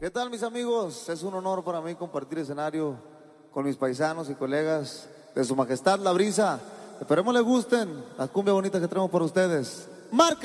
¿Qué tal, mis amigos? Es un honor para mí compartir escenario con mis paisanos y colegas de Su Majestad La Brisa. Esperemos les gusten la cumbia bonita que traemos para ustedes. ¡Marca!